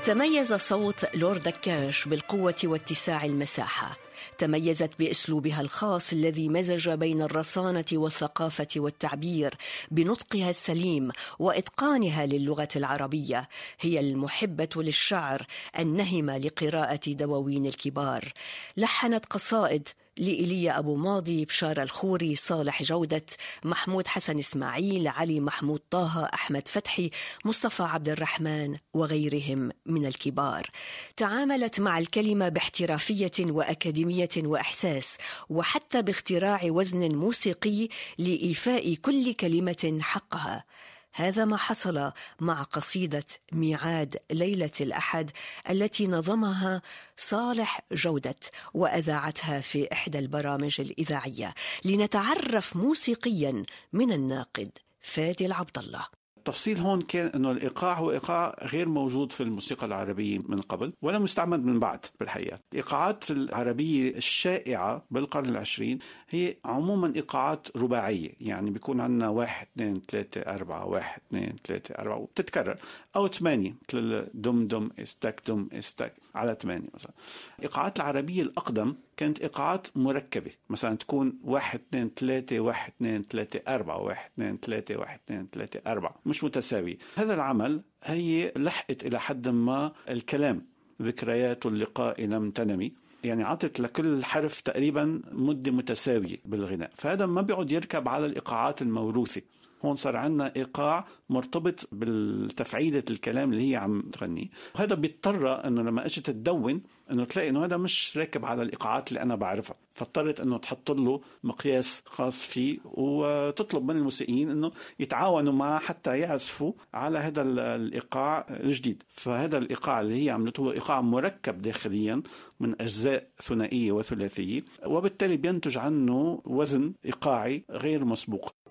تميز صوت لورد دكاش بالقوة واتساع المساحة. تميزت بأسلوبها الخاص الذي مزج بين الرصانة والثقافة والتعبير بنطقها السليم وإتقانها للغة العربية. هي المحبة للشعر النهمة لقراءة دواوين الكبار. لحنت قصائد لإيليا أبو ماضي، بشار الخوري، صالح جودة، محمود حسن إسماعيل، علي محمود طه، أحمد فتحي، مصطفى عبد الرحمن وغيرهم من الكبار. تعاملت مع الكلمة باحترافية وأكاديمية وإحساس، وحتى باختراع وزن موسيقي لإيفاء كل كلمة حقها. هذا ما حصل مع قصيدة ميعاد ليلة الأحد التي نظمها صالح جودة وأذاعتها في إحدى البرامج الإذاعية. لنتعرف موسيقيا من الناقد فادي العبد الله. التفصيل هون كان أنه الإيقاع هو إيقاع غير موجود في الموسيقى العربية من قبل ولا مستعمل من بعد. بالحقيقة الإيقاعات العربية الشائعة بالقرن العشرين هي عموما إيقاعات رباعية، يعني بيكون عندنا 1 2 3 4 1 2 3 4 وبتتكرر، أو 8 مثل دم دم استك دم استك على 8 مثلا. الإيقاعات العربية الأقدم كانت إيقاعات مركبة، مثلا تكون 1 2 3 1 2 3 4 1 2 3 1 2 3 4 مش متساوي. هذا العمل هي لحقت إلى حد ما الكلام ذكريات اللقاء لم تنمي، يعني عطت لكل حرف تقريبا مدة متساوية بالغناء، فهذا ما بيعود يركب على الإيقاعات الموروثة. هون صار عندنا إيقاع مرتبط بالتفعيلة الكلام اللي هي عم تغني، وهذا بيضطر أنه لما أجت تدون أنه تلاقي أنه هذا مش راكب على الإيقاعات اللي أنا بعرفها، فاضطرت أنه تحط له مقياس خاص فيه وتطلب من الموسيقيين أنه يتعاونوا معه حتى يعزفوا على هذا الإيقاع الجديد. فهذا الإيقاع اللي هي عملته هو إيقاع مركب داخليا من أجزاء ثنائية وثلاثية، وبالتالي بينتج عنه وزن إيقاعي غير مسبوق.